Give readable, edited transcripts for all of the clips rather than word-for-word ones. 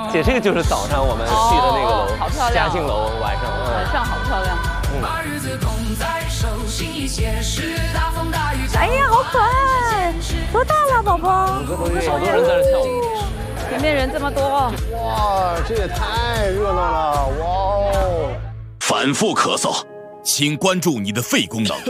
姐，这个就是早上我们去的那个楼， 好漂亮， 嘉庆楼，晚上好漂亮。 哎呀，好可爱！多大了，宝宝？ 好多人在这跳舞。 前面人这么多， 哇，这也太热闹了！哇哦！ 反复咳嗽，请关注你的肺功能。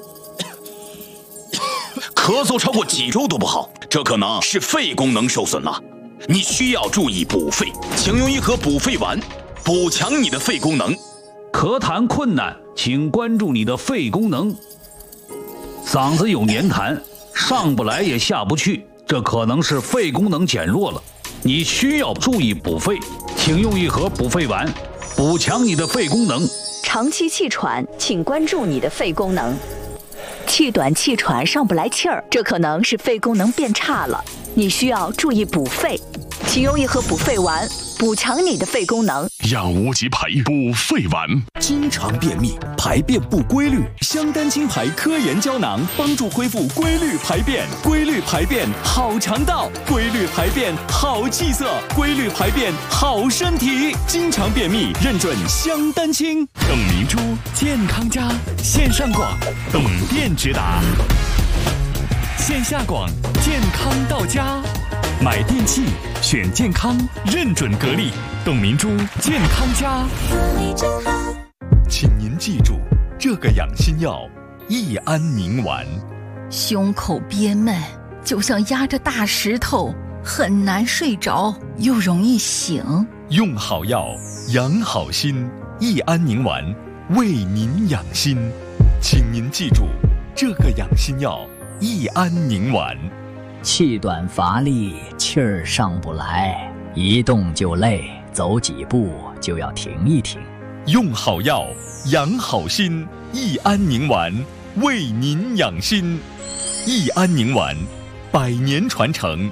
咳嗽超过几周都不好，这可能是肺功能受损了。你需要注意补肺，请用一盒补肺丸，补强你的肺功能。 咳痰困难，请关注你的肺功能。嗓子有黏痰，上不来也下不去，这可能是肺功能减弱了。你需要注意补肺，请用一盒补肺丸，补强你的肺功能。 长期气喘，请关注你的肺功能。气短气喘上不来气儿，这可能是肺功能变差了，你需要注意补肺，请用一盒补肺丸，补强你的肺功能。 养无极牌补肺丸。 经常便秘，排便不规律，香丹清牌科研胶囊帮助恢复规律排便，规律排便好肠道，规律排便好气色，规律排便好身体。经常便秘认准香丹清。 董明珠健康家线上广，董店直达；线下广健康到家。买电器选健康，认准格力，董明珠健康家。 请您记住这个养心药：益安宁丸。 胸口憋闷，就像压着大石头，很难睡着，又容易醒。 用好药，养好心。益安宁丸为您养心，请您记住这个养心药：益安宁丸。 气短乏力，气儿上不来，一动就累，走几步就要停一停。 用好药，养好心。益安宁丸为您养心。益安宁丸100年传承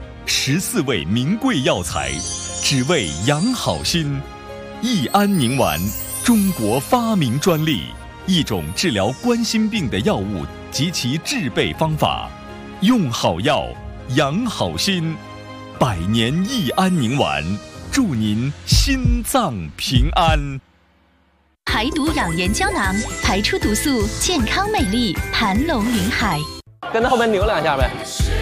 ，14味名贵药材，只为养好心。益安宁丸，中国发明专利，一种治疗冠心病的药物及其制备方法。用好药，养好心。100年益安宁丸，祝您心脏平安。 排毒养颜胶囊，排出毒素，健康美丽，盘龙云海。 跟他后面扭两下呗。